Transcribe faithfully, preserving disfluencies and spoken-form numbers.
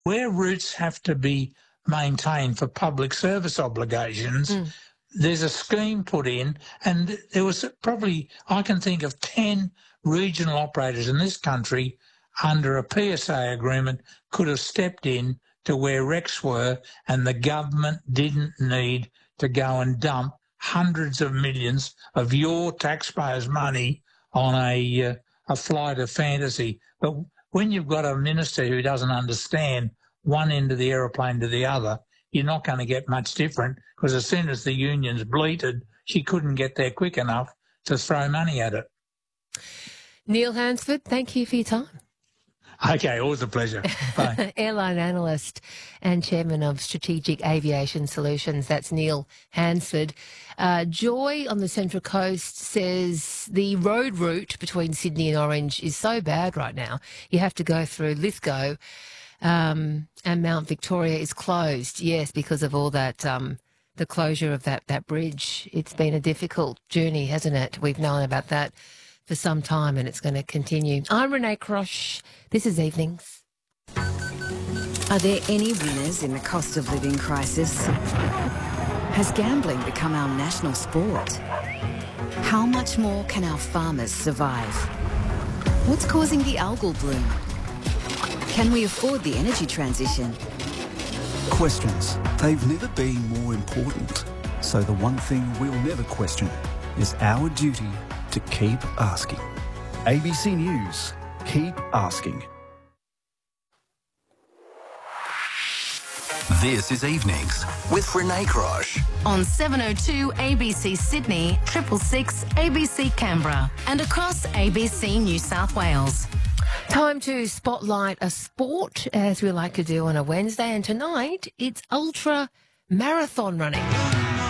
where routes have to be maintained for public service obligations, mm. there's a scheme put in, and there was probably, I can think of ten regional operators in this country under a P S A agreement could have stepped in to where wrecks were, and the government didn't need to go and dump hundreds of millions of your taxpayers' money on a uh, a flight of fantasy. But when you've got a minister who doesn't understand one end of the aeroplane to the other, you're not going to get much different, because as soon as the unions bleated, she couldn't get there quick enough to throw money at it. Neil Hansford, thank you for your time. Okay, always a pleasure. Bye. Airline analyst and chairman of Strategic Aviation Solutions. That's Neil Hansford. Uh, Joy on the Central Coast says the road route between Sydney and Orange is so bad right now. You have to go through Lithgow, um, and Mount Victoria is closed. Yes, because of all that, um, the closure of that, that bridge. It's been a difficult journey, hasn't it? We've known about that for some time, and it's going to continue. I'm Renee Crosh. This is Evenings. Are there any winners in the cost of living crisis? Has gambling become our national sport? How much more can our farmers survive? What's causing the algal bloom? Can we afford the energy transition? Questions. They've never been more important. So the one thing we'll never question is our duty to keep asking. A B C News. Keep asking. This is Evenings with Renee Crosh. On seven oh two A B C Sydney, triple six A B C Canberra, and across A B C New South Wales. Time to spotlight a sport, as we like to do on a Wednesday, and tonight it's ultra marathon running.